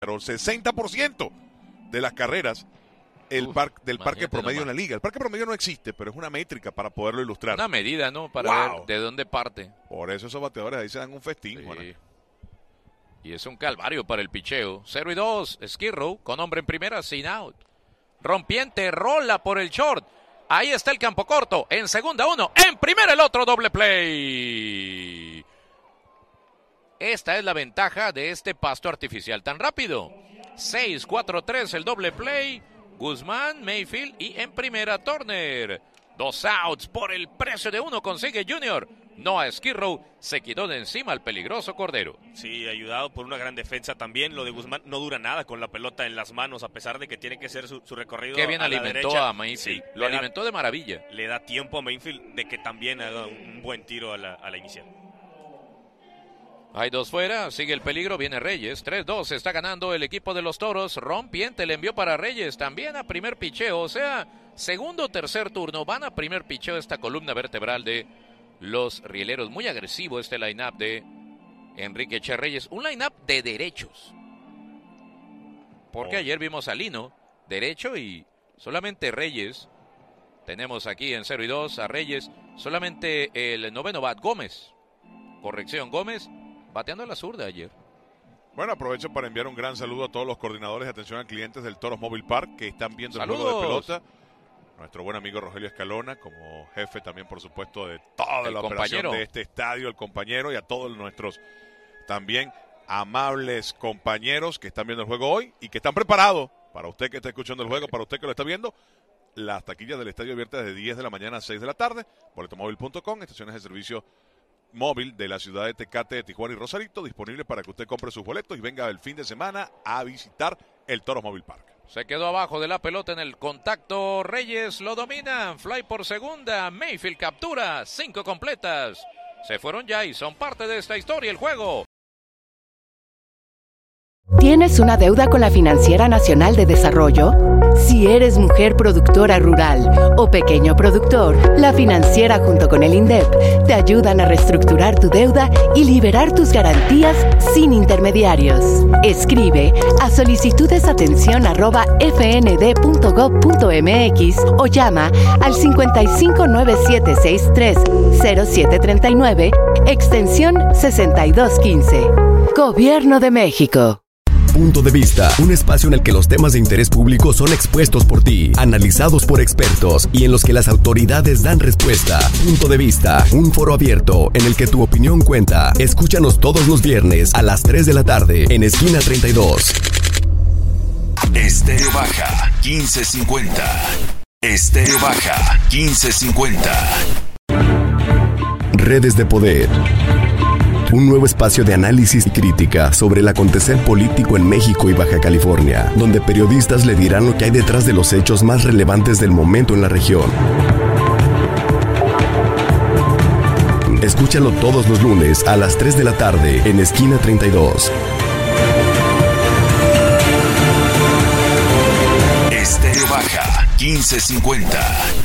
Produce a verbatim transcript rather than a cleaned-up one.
pero el sesenta por ciento de las carreras el Uf, par, del parque promedio nomás. en la liga. El parque promedio no existe, pero es una métrica para poderlo ilustrar. Una medida, ¿no? Para Wow. ver de dónde parte. Por eso esos bateadores ahí se dan un festín, Sí. Juana. Y es un calvario para el picheo. cero y dos, Skirrow con hombre en primera, sin out. Rompiente rola por el short. Ahí está el campo corto. En segunda uno. En primera el otro doble play. Esta es la ventaja de este pasto artificial tan rápido. seis cuatro tres el doble play. Guzmán, Mayfield y en primera Turner. Dos outs por el precio de uno consigue Junior. Noah Skirrow se quitó de encima al peligroso Cordero. Sí, ayudado por una gran defensa también. Lo de Guzmán no dura nada con la pelota en las manos, a pesar de que tiene que ser su, su recorrido. Qué bien a la alimentó derecha. a Mayfield. Sí, Lo le da- alimentó de maravilla. Le da tiempo a Mayfield de que también haga un buen tiro a la, a la inicial. Hay dos fuera, sigue el peligro, viene Reyes. tres dos, está ganando el equipo de los Toros. Rompiente le envió para Reyes, también a primer picheo. O sea, segundo o tercer turno, van a primer picheo esta columna vertebral de los rieleros. Muy agresivo este line-up de Enrique Che Reyes. Un line-up de derechos. Porque Oh. ayer vimos a Lino, derecho, y solamente Reyes. Tenemos aquí en cero y dos a Reyes. Solamente el noveno bat, Gómez. Corrección, Gómez. Bateando a la zurda ayer. Bueno, aprovecho para enviar un gran saludo a todos los coordinadores de atención a clientes del Toros Mobile Park que están viendo el juego de ¡Saludos! pelota. Nuestro buen amigo Rogelio Escalona, como jefe también, por supuesto, de toda El la compañero. operación de este estadio, el compañero, y a todos nuestros también amables compañeros que están viendo el juego hoy y que están preparados para usted que está escuchando el juego, para usted que lo está viendo. Las taquillas del estadio abiertas de diez de la mañana a seis de la tarde, boletomóvil punto com, estaciones de servicio móvil de la ciudad de Tecate, de Tijuana y Rosarito, disponible para que usted compre sus boletos y venga el fin de semana a visitar el Toros Mobile Park. Se quedó abajo de la pelota en el contacto. Reyes lo domina. Fly por segunda. Mayfield captura. Cinco completas. Se fueron ya y son parte de esta historia, el juego. ¿Tienes una deuda con la Financiera Nacional de Desarrollo? Si eres mujer productora rural o pequeño productor, la Financiera junto con el INDEP te ayudan a reestructurar tu deuda y liberar tus garantías sin intermediarios. Escribe a solicitudesatención arroba f n d punto gov punto m x o llama al cincuenta y cinco nueve siete seis tres cero siete tres nueve, extensión sesenta y dos quince. Gobierno de México. Punto de Vista, un espacio en el que los temas de interés público son expuestos por ti, analizados por expertos y en los que las autoridades dan respuesta. Punto de Vista, un foro abierto en el que tu opinión cuenta. Escúchanos todos los viernes a las tres de la tarde en Esquina treinta y dos. Estéreo Baja, quince cincuenta. Estéreo Baja, quince cincuenta. Redes de Poder. Un nuevo espacio de análisis y crítica sobre el acontecer político en México y Baja California, donde periodistas le dirán lo que hay detrás de los hechos más relevantes del momento en la región. Escúchalo todos los lunes a las tres de la tarde en Esquina treinta y dos. Estéreo Baja, quince cincuenta.